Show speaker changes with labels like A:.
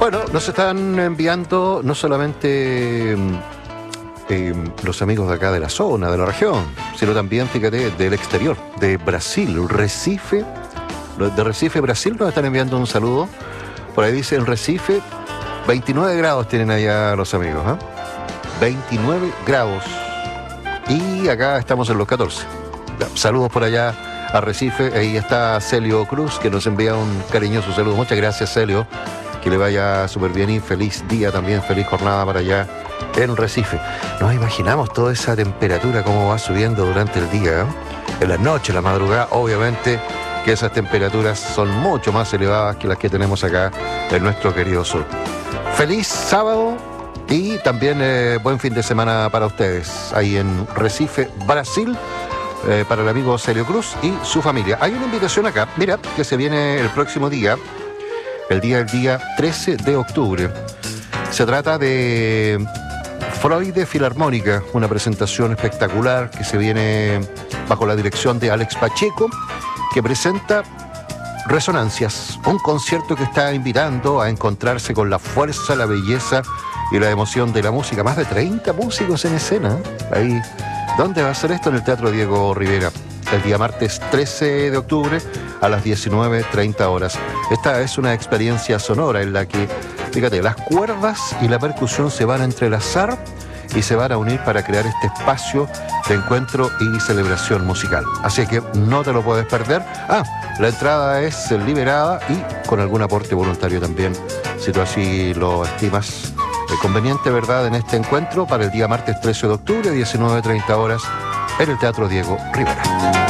A: Bueno, nos están enviando no solamente los amigos de acá de la zona, de la región, sino también, fíjate, del exterior, de Brasil, Recife. De Recife, Brasil, nos están enviando un saludo. Por ahí dice, en Recife, 29 grados tienen allá los amigos, ¿eh? 29 grados. Y acá estamos en los 14. Saludos por allá a Recife. Ahí está Celio Cruz, que nos envía un cariñoso saludo. Muchas gracias, Celio. Que le vaya súper bien y feliz día también, feliz jornada para allá en Recife. Nos imaginamos toda esa temperatura, cómo va subiendo durante el día, ¿eh? En la noche, en la madrugada, obviamente que esas temperaturas son mucho más elevadas que las que tenemos acá en nuestro querido sur. Feliz sábado y también buen fin de semana para ustedes, ahí en Recife, Brasil, para el amigo Celio Cruz y su familia. Hay una invitación acá, mira, que se viene el próximo día, el día 13 de octubre. Se trata de Freud Filarmónica, una presentación espectacular que se viene bajo la dirección de Alex Pacheco, que presenta Resonancias, un concierto que está invitando a encontrarse con la fuerza, la belleza y la emoción de la música. Más de 30 músicos en escena. Ahí, ¿dónde va a ser esto? En el Teatro Diego Rivera, el día martes 13 de octubre a las 19:30 horas. Esta es una experiencia sonora en la que, fíjate, las cuerdas y la percusión se van a entrelazar y se van a unir para crear este espacio de encuentro y celebración musical. Así que no te lo puedes perder. La entrada es liberada y con algún aporte voluntario también, si tú así lo estimas conveniente, ¿verdad?, en este encuentro para el día martes 13 de octubre, 19:30 horas, en el Teatro Diego Rivera.